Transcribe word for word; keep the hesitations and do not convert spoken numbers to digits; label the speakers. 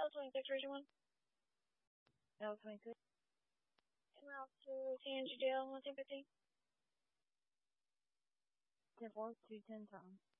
Speaker 1: L twenty-six, version one.
Speaker 2: L twenty-six.
Speaker 1: M L two, T N G J L, one ten fifteen.
Speaker 2: ten four, two ten Tom.